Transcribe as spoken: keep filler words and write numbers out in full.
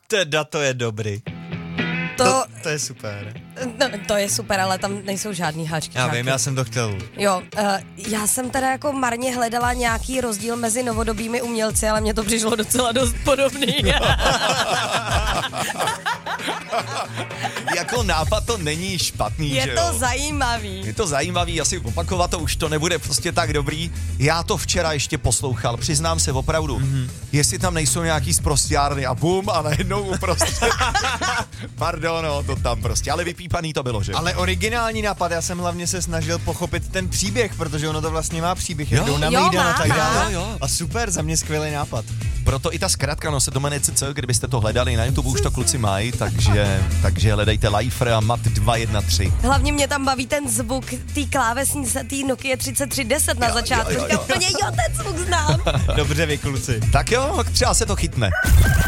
Teda to je dobrý. To, to, to je super. No, to je super, ale tam nejsou žádný háčky. Já vím, já jsem to chtěl. Jo, uh, já jsem teda jako marně hledala nějaký rozdíl mezi novodobými umělci, ale mně to přišlo docela dost podobný. Jako nápad to není špatný, Je že to jo? zajímavý. Je to zajímavý, asi opakovat to už to nebude prostě tak dobrý. Já to včera ještě poslouchal, přiznám se opravdu. Mm-hmm. Jestli tam nejsou nějaký sprosťárny a bum a najednou uprostřed. Pardon, no, to tam prostě, ale vypípaný to bylo, že? Ale originální nápad, já jsem hlavně se snažil pochopit ten příběh, protože ono to vlastně má příběh, jak jdou na Jo, Mejdan má, a tak dále. Jo, jo. A super, za mě skvělý nápad. Proto i ta zkratka, no se to jmenuje C C, kdybyste to hledali na YouTube, už to kluci mají, takže, takže hledejte Lifer a Mat dva jedna tři. Hlavně mě tam baví ten zvuk té klávesnice, té Nokia třicet tři deset na Jo, začátku. jo, jo, jo. Úplně jo, ten zvuk znám. Dobře vy kluci. Tak jo, třeba se to chytne.